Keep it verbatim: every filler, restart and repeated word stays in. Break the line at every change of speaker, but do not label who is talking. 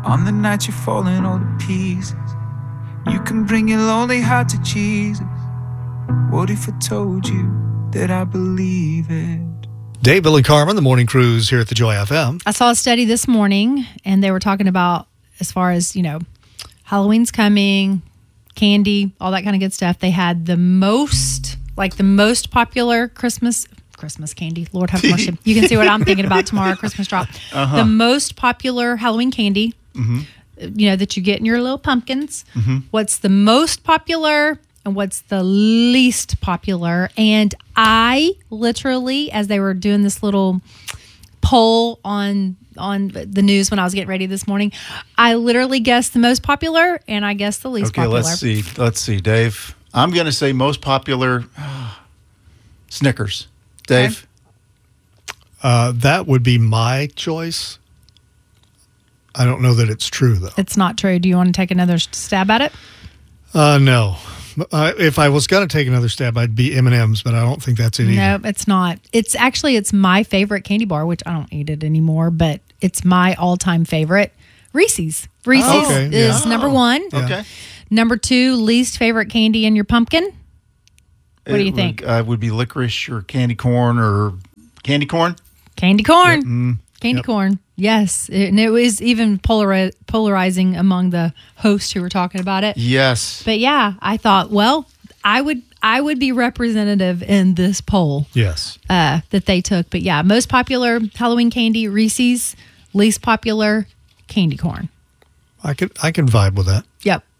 On the night you're falling all to pieces, you can bring your lonely heart to Jesus. What if I told you that I believe it?
Dave, Billy, Carmen, the morning cruise here at the Joy F M.
I saw a study this morning, and they were talking about, as far as, you know, Halloween's coming, candy, all that kind of good stuff. They had the most, like the most popular Christmas Christmas candy. Lord have mercy. You can see what I'm thinking about tomorrow, Christmas drop. Uh-huh. The most popular Halloween candy, mm-hmm. you know, that you get in your little pumpkins. Mm-hmm. What's the most popular and what's the least popular? And I literally, as they were doing this little poll on on the news when I was getting ready this morning, I literally guessed the most popular and I guessed the least
okay,
popular.
Okay, let's see. Let's see, Dave. I'm going to say most popular uh, Snickers. Dave?
Okay. Uh, that would be my choice. I don't know that it's true, though.
It's not true. Do you want to take another stab at it?
Uh, no. Uh, if I was going to take another stab, I'd be M and M's, but I don't think that's it either.
No, it's not. It's actually, it's my favorite candy bar, which I don't eat it anymore, but it's my all-time favorite. Reese's. Reese's
oh, okay.
is
yeah.
number one.
Oh, okay.
Number two, least favorite candy in your pumpkin. What
it
do you
would,
think?
Uh, would be licorice or candy corn or candy corn?
Candy corn.
Yep. Mm,
candy
yep.
corn. Yes. It, and it was even polari- polarizing among the hosts who were talking about it.
Yes.
But yeah, I thought, well, I would I would be representative in this poll.
Yes.
Uh, that they took. But yeah, most popular Halloween candy, Reese's. Least popular, candy corn.
I can I can vibe with that.
Yep.